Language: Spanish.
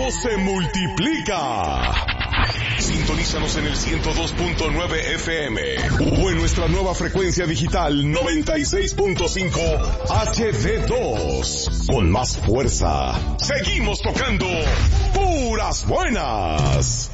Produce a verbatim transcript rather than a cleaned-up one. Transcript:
no se multiplica. Sintonízanos en el ciento dos punto nueve F M o en nuestra nueva frecuencia digital noventa y seis punto cinco H D dos. Con más fuerza, seguimos tocando puras buenas.